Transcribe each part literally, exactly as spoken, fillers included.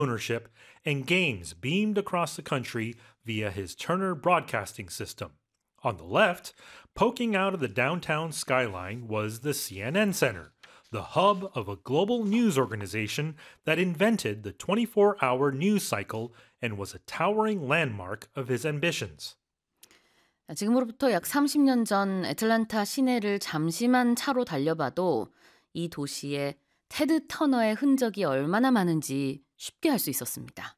ownership, and games beamed across the country via his Turner Broadcasting System. On the left, poking out of the downtown skyline was the C N N Center, the hub of a global news organization that invented the twenty-four hour news cycle and was a towering landmark of his ambitions. 지금으로부터 약 삼십 년 전 애틀랜타 시내를 잠시만 차로 달려봐도 이 도시에 테드 터너의 흔적이 얼마나 많은지 쉽게 알 수 있었습니다.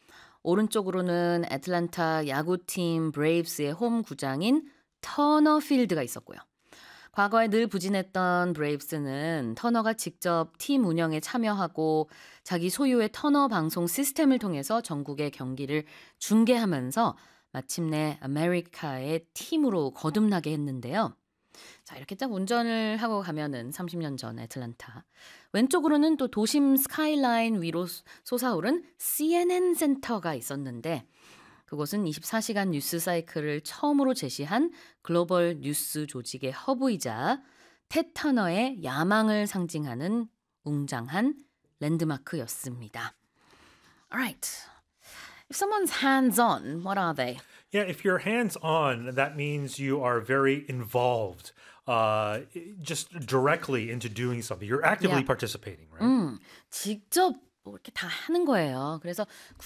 오른쪽으로는 애틀랜타 야구팀 브레이브스의 홈 구장인 터너 필드가 있었고요. 과거에 늘 부진했던 브레이브스는 터너가 직접 팀 운영에 참여하고 자기 소유의 터너 방송 시스템을 통해서 전국의 경기를 중계하면서 마침내 아메리카의 팀으로 거듭나게 했는데요. 자, 이렇게 딱 운전을 하고 가면은 삼십 년 전 애틀랜타. 왼쪽으로는 또 도심 스카이라인 위로 솟아오른 씨엔엔 센터가 있었는데 그곳은 이십사 시간 뉴스 사이클을 처음으로 제시한 글로벌 뉴스 조직의 허브이자 텟 터너의 야망을 상징하는 웅장한 랜드마크였습니다. Alright. If someone's hands-on, what are they? Yeah, if you're hands-on, that means you are very involved, uh, just directly into doing something. You're actively Yeah. participating, right? 음, 직접 뭐 이렇게 다 하는 거예요. 그래서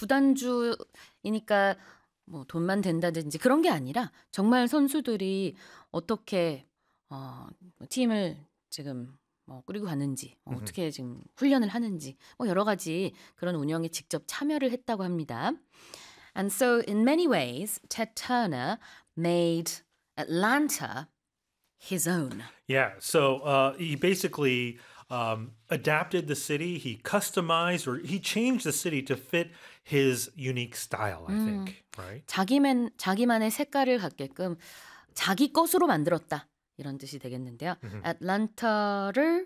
구단주이니까 뭐 돈만 된다든지 그런 게 아니라 정말 선수들이 어떻게 어, 팀을 지금 뭐 꾸리고 가는지 어, 어떻게 지금 훈련을 하는지 뭐 여러 가지 그런 운영에 직접 참여를 했다고 합니다. And so in many ways, Ted Turner made Atlanta his own. Yeah, so uh, he basically um, adapted the city. He customized or he changed the city to fit his unique style, I think, right? 자기만, 자기만의 색깔을 갖게끔 자기 것으로 만들었다. 이런 뜻이 되겠는데요. 애틀랜타를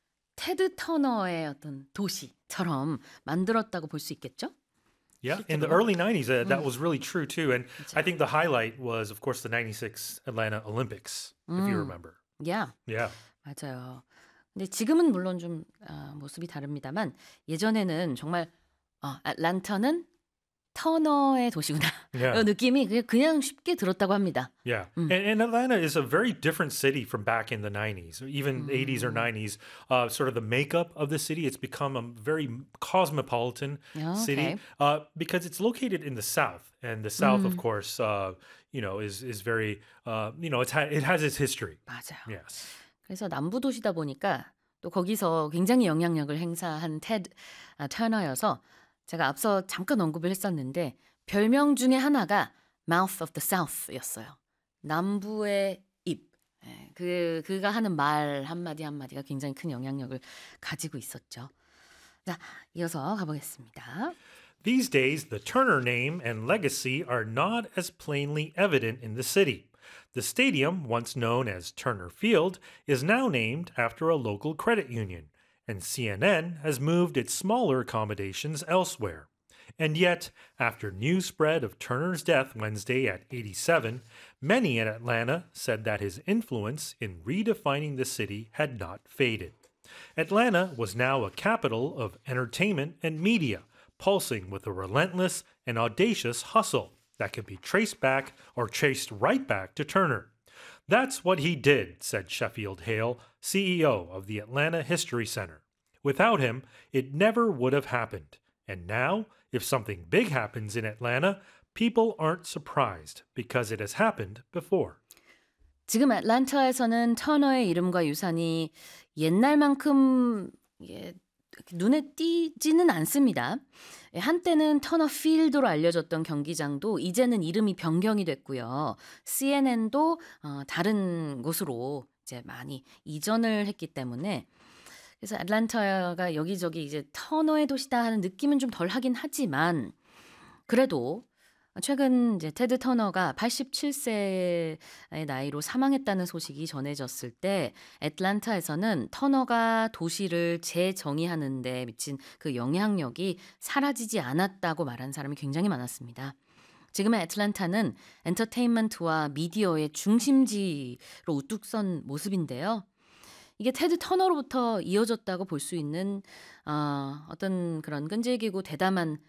테드 터너의 어떤 도시처럼 만들었다고 볼 수 있겠죠? Yeah, in the early nineties, uh, that was really true too. And I think the highlight was, of course, the ninety-six Atlanta Olympics, if you remember. Yeah. Yeah. 맞아요. 근데 지금은 물론 좀 어, 모습이 다릅니다만 예전에는 정말 어, 애틀랜타는 터너의 도시구나. Yeah. 이 느낌이 그냥, 그냥 쉽게 들었다고 합니다. Yeah. And, and Atlanta is a very different city from back in the nineties, or even eighties or nineties. Uh, sort of the makeup of the city, it's become a very cosmopolitan Oh, city okay. uh, because it's located in the South. And the South, of course, uh, you know, is is very, uh, you know, it's ha- it has its history. 맞아요. Yes. 그래서 남부 도시다 보니까 또 거기서 굉장히 영향력을 행사한 테드 아, 터너여서 제가 앞서 잠깐 언급을 했었는데 별명 중에 하나가 Mouth of the South였어요. 남부의 입. 예, 그 그가 하는 말 한마디 한마디가 굉장히 큰 영향력을 가지고 있었죠. 자, 이어서 가보겠습니다. These days, the Turner name and legacy are not as plainly evident in the city. The stadium, once known as Turner Field, is now named after a local credit union, and C N N has moved its smaller accommodations elsewhere. And yet, after news spread of Turner's death Wednesday at eighty-seven, many in Atlanta said that his influence in redefining the city had not faded. Atlanta was now a capital of entertainment and media, pulsing with a relentless and audacious hustle that can be traced back or traced right back to Turner. That's what he did, said Sheffield Hale, C E O of the Atlanta History Center. Without him, it never would have happened. And now, if something big happens in Atlanta, people aren't surprised because it has happened before. 지금 애틀랜타에서는 터너의 이름과 유산이 옛날만큼 예, 눈에 띄지는 않습니다. 한때는 터너 필드로 알려졌던 경기장도 이제는 이름이 변경이 됐고요. 씨엔엔도 어, 다른 곳으로 이제 많이 이전을 했기 때문에 그래서 애틀랜타가 여기저기 이제 터너의 도시다 하는 느낌은 좀 덜 하긴 하지만 그래도 최근 이제 테드 터너가 팔십칠 세의 나이로 사망했다는 소식이 전해졌을 때 애틀랜타에서는 터너가 도시를 재정의하는 데 미친 그 영향력이 사라지지 않았다고 말한 사람이 굉장히 많았습니다. 지금의 애틀랜타는 엔터테인먼트와 미디어의 중심지로 우뚝 선 모습인데요. 이게 테드 터너로부터 이어졌다고 볼 수 있는 어 어떤 그런 끈질기고 대담한